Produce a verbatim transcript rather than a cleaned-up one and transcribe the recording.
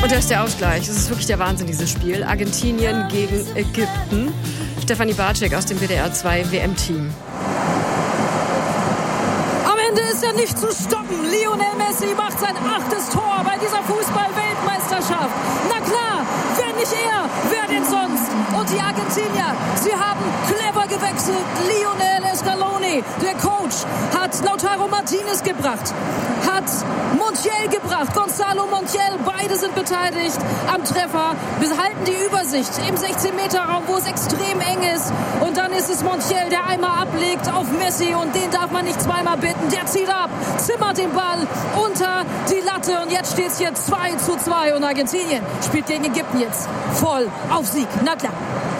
Und da ist der Ausgleich. Es ist wirklich der Wahnsinn, dieses Spiel. Argentinien gegen Ägypten. Stefanie Bartschek aus dem W D R zwei W M-Team. Am Ende ist er nicht zu stoppen. Lionel Messi macht sein achtes Tor bei dieser Fußball-Weltmeisterschaft. Na klar, wenn nicht er, wer denn sonst? Und die Argentinier, sie haben clever gewechselt. Lionel Scaloni, der Coach, hat Lautaro Martinez gebracht, hat Montiel gebracht, Gonzalo Montiel, beide sind beteiligt am Treffer. Wir halten die Übersicht im sechzehn-Meter-Raum, wo es extrem eng ist. Und dann ist es Montiel, der einmal ablegt auf Messi und den darf man nicht zweimal bitten. Der zieht ab, zimmert den Ball unter die Latte und jetzt steht es hier zwei zu zwei und Argentinien spielt gegen Ägypten jetzt voll auf Sieg. Na klar.